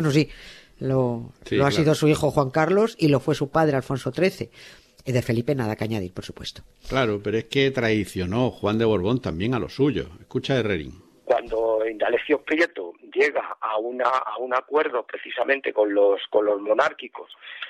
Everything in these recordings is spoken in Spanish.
sí, lo ha sido su hijo Juan Carlos y lo fue su padre Alfonso XIII. Y de Felipe nada que añadir, por supuesto. Claro, pero es que traicionó Juan de Borbón también a los suyos. Escucha, Herrerín. Cuando Indalecio Prieto llega a un acuerdo precisamente con los monárquicos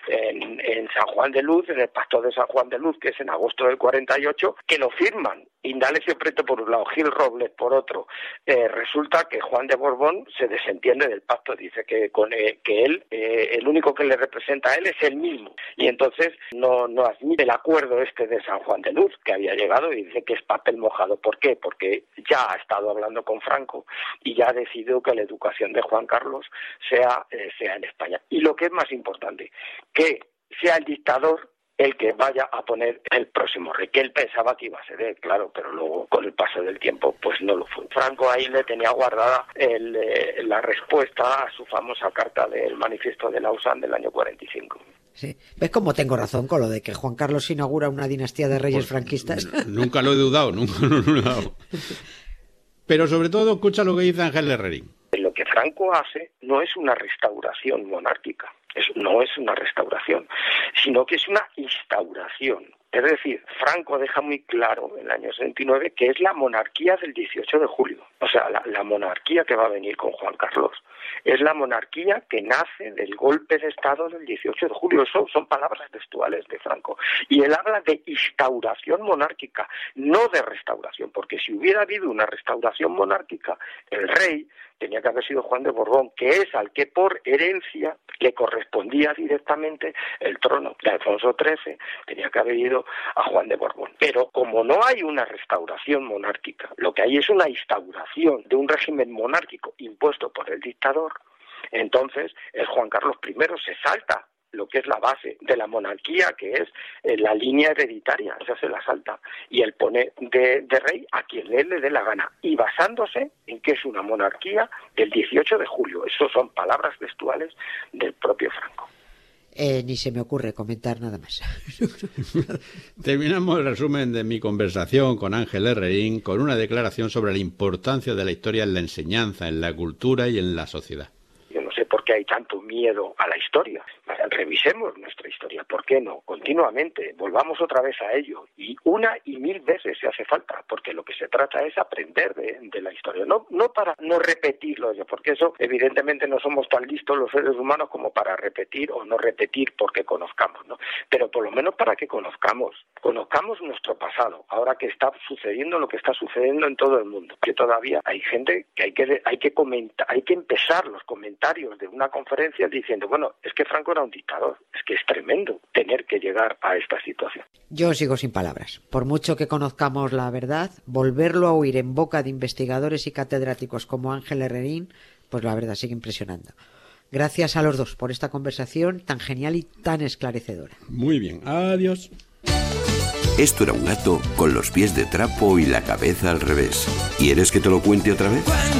en San Juan de Luz, en el Pacto de San Juan de Luz, que es en agosto del 48, que lo firman Indalecio Prieto por un lado, Gil Robles por otro, resulta que Juan de Borbón se desentiende del pacto, dice que él, el único que le representa a él es él mismo, y entonces no admite el acuerdo de San Juan de Luz que había llegado, y dice que es papel mojado. ¿Por qué? Porque ya ha estado hablando con Franco y ya ha decidido que la educación de Juan Carlos sea en España. Y lo que es más importante, que sea el dictador el que vaya a poner el próximo rey, que él pensaba que iba a ser él, claro, pero luego con el paso del tiempo pues no lo fue. Franco ahí le tenía guardada la respuesta a su famosa carta del manifiesto de Lausanne del año 45. Sí. ¿Ves cómo tengo razón con lo de que Juan Carlos inaugura una dinastía de reyes franquistas? Nunca lo he dudado, nunca lo he dudado. Pero sobre todo, escucha lo que dice Ángel Herrerín. Lo que Franco hace no es una restauración monárquica, no es una restauración, sino que es una instauración. Es decir, Franco deja muy claro en el año 69 que es la monarquía del 18 de julio. O sea, la monarquía que va a venir con Juan Carlos es la monarquía que nace del golpe de Estado del 18 de julio. Eso son palabras textuales de Franco. Y él habla de instauración monárquica, no de restauración, porque si hubiera habido una restauración monárquica, el rey tenía que haber sido Juan de Borbón, que es al que por herencia le correspondía directamente el trono de Alfonso XIII, tenía que haber ido a Juan de Borbón. Pero como no hay una restauración monárquica, lo que hay es una instauración de un régimen monárquico impuesto por el dictador, entonces el Juan Carlos I se salta lo que es la base de la monarquía, que es la línea hereditaria, esa se la salta, y él pone de rey a quien le dé la gana, y basándose en que es una monarquía del 18 de julio. Eso son palabras textuales del propio Franco. Ni se me ocurre comentar nada más. Terminamos el resumen de mi conversación con Ángel Herrerín con una declaración sobre la importancia de la historia en la enseñanza, en la cultura y en la sociedad. Yo no sé por qué hay tanto miedo a la historia. Revisemos nuestra historia, ¿por qué no? Continuamente, volvamos otra vez a ello, y una y mil veces si hace falta, porque lo que se trata es aprender de la historia, no para no repetirlo, porque eso evidentemente no somos tan listos los seres humanos como para repetir o no repetir porque conozcamos, ¿no? Pero por lo menos para que conozcamos nuestro pasado, ahora que está sucediendo lo que está sucediendo en todo el mundo, que todavía hay gente que hay que comentar, hay que empezar los comentarios de una conferencia diciendo, bueno, es que Franco era un dictador, es que es tremendo tener que llegar a esta situación. Yo sigo sin palabras. Por mucho que conozcamos la verdad, volverlo a oír en boca de investigadores y catedráticos como Ángel Herrerín, pues la verdad sigue impresionando. Gracias a los dos por esta conversación tan genial y tan esclarecedora. Muy bien, adiós. Esto era un gato con los pies de trapo y la cabeza al revés. ¿Quieres que te lo cuente otra vez?